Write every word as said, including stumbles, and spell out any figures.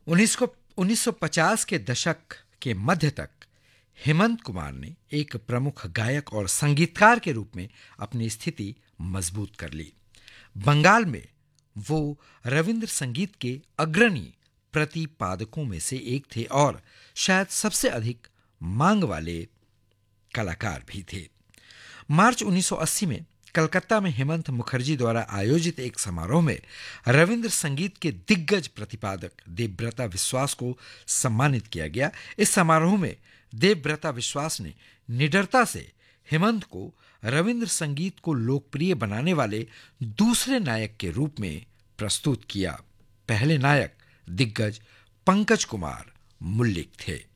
उन्नीस को उन्नीस सौ पचास के दशक के मध्य तक हेमंत कुमार ने एक प्रमुख गायक और संगीतकार के रूप में अपनी स्थिति मजबूत कर ली। बंगाल में वो रविंद्र संगीत के अग्रणी प्रतिपादकों में से एक थे और शायद सबसे अधिक मांग वाले कलाकार भी थे। मार्च उन्नीस सौ अस्सी में कलकत्ता में हेमंत मुखर्जी द्वारा आयोजित एक समारोह में रविंद्र संगीत के दिग्गज प्रतिपादक देवव्रता विश्वास को सम्मानित किया गया। इस समारोह में देवव्रता विश्वास ने निडरता से हेमंत को रविंद्र संगीत को लोकप्रिय बनाने वाले दूसरे नायक के रूप में प्रस्तुत किया। पहले नायक दिग्गज पंकज कुमार मुल्लिक थे।